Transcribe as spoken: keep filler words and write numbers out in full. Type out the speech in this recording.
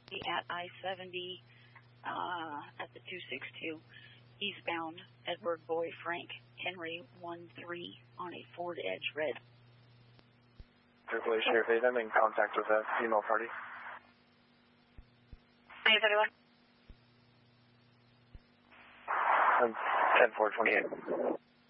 at I seventy uh, at the two six two eastbound Edward Boy Frank Henry one three on a Ford Edge red. Circulation Sheriff eight, I'm in contact with a female party. nine thirty-one. I'm ten four twenty-eight.